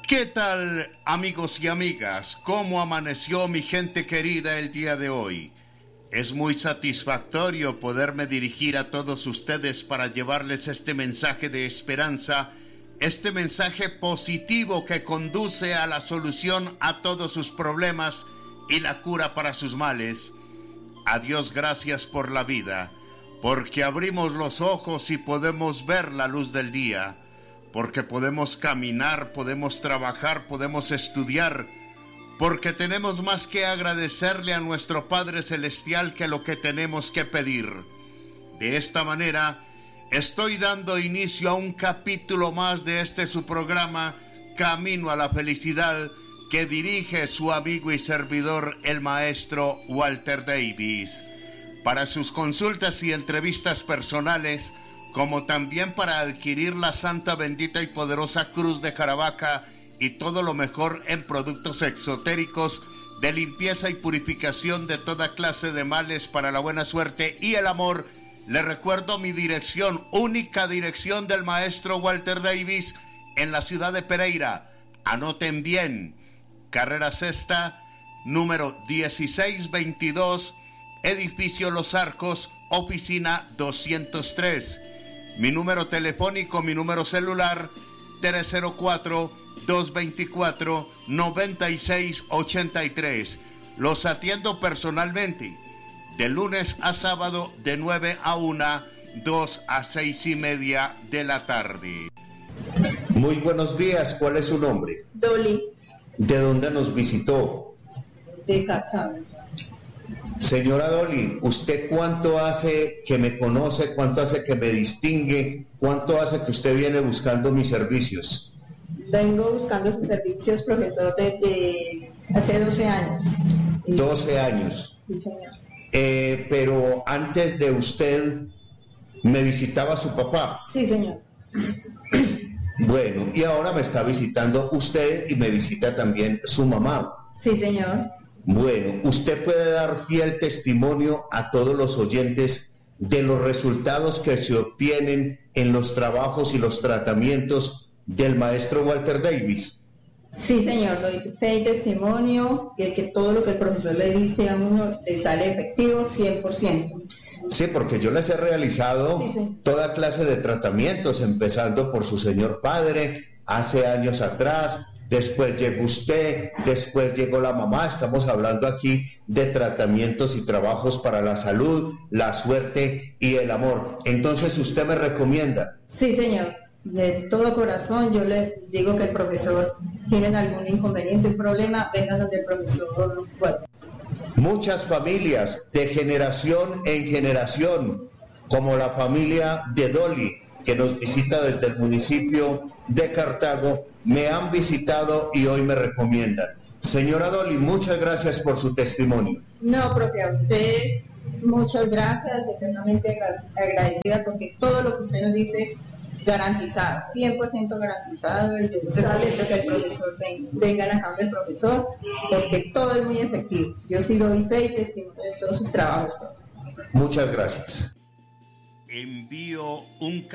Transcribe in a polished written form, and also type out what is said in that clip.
¿Qué tal, amigos y amigas? ¿Cómo amaneció mi gente querida el día de hoy? Es muy satisfactorio poderme dirigir a todos ustedes para llevarles este mensaje de esperanza, este mensaje positivo que conduce a la solución a todos sus problemas y la cura para sus males. A Dios gracias por la vida, porque abrimos los ojos y podemos ver la luz del día, porque podemos caminar, podemos trabajar, podemos estudiar, porque tenemos más que agradecerle a nuestro Padre Celestial que lo que tenemos que pedir. De esta manera, estoy dando inicio a un capítulo más de su programa, Camino a la Felicidad, que dirige su amigo y servidor, el maestro Walter Davis. Para sus consultas y entrevistas personales, como también para adquirir la santa, bendita y poderosa cruz de Caravaca y todo lo mejor en productos exotéricos de limpieza y purificación de toda clase de males para la buena suerte y el amor, le recuerdo mi dirección, única dirección del maestro Walter Davis en la ciudad de Pereira. Anoten bien, carrera sexta, número 1622, edificio Los Arcos, oficina 203. Mi número telefónico, mi número celular, 304-224-9683. Los atiendo personalmente, de lunes a sábado, de 9 a 1, 2 a 6:30 de la tarde. Muy buenos días, ¿cuál es su nombre? Dolly. ¿De dónde nos visitó? De Cartago. Señora Dolly, ¿usted cuánto hace que me conoce, cuánto hace que me distingue, cuánto hace que usted viene buscando mis servicios? Vengo buscando sus servicios, profesor, desde hace 12 años. 12 años. Sí, señor. Pero antes de usted, ¿me visitaba su papá? Sí, señor. Bueno, y ahora me está visitando usted y me visita también su mamá. Sí, señor. Bueno, usted puede dar fiel testimonio a todos los oyentes de los resultados que se obtienen en los trabajos y los tratamientos del maestro Walter Davis. Sí, señor, doy fe y testimonio de que todo lo que el profesor le dice a uno le sale efectivo 100%. Sí, porque yo les he realizado toda clase de tratamientos, empezando por su señor padre, hace años atrás. Después llegó usted, después llegó la mamá. Estamos hablando aquí de tratamientos y trabajos para la salud, la suerte y el amor. Entonces, ¿usted me recomienda? Sí, señor. De todo corazón, yo le digo que el profesor tiene algún inconveniente, un problema, vengan donde el profesor pueda. Muchas familias de generación en generación, como la familia de Dolly, que nos visita desde el municipio de Cartago, me han visitado y hoy me recomiendan. Señora Dolly, muchas gracias por su testimonio. No, profe, a usted muchas gracias, eternamente agradecida, porque todo lo que usted nos dice, garantizado, 100% garantizado, el de sale que el profesor vengan acá del profesor, porque todo es muy efectivo. Yo sí doy fe y testimonio de todos sus trabajos, profe. Muchas gracias. Envío un